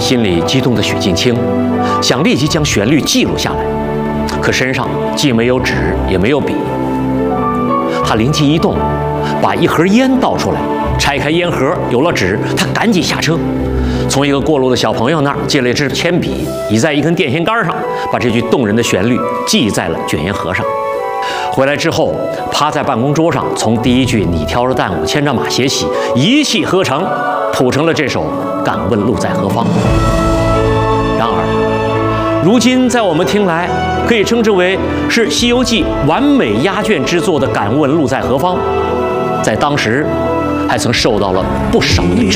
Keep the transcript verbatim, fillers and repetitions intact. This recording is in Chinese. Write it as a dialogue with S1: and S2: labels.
S1: 心里激动的许镜清想立即将旋律记录下来，可身上既没有纸也没有笔。他灵机一动，把一盒烟倒出来，拆开烟盒，有了纸，他赶紧下车，从一个过路的小朋友那儿借了一支铅笔，倚在一根电线杆上，把这句动人的旋律记在了卷烟盒上。回来之后，趴在办公桌上，从第一句“你挑着担，我牵着马”写起，一气呵成，谱成了这首《敢问路在何方》。然而，如今在我们听来，可以称之为是《西游记》完美压卷之作的《敢问路在何方》，在当时还曾受到了不少的质疑。